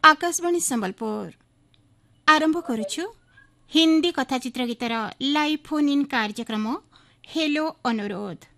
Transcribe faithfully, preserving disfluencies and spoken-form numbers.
आकाशवाणी संबलपुर आरंभ करुछु Hindi कथाचित्र गीतर live phone in कार्यक्रम hello अनुरोध।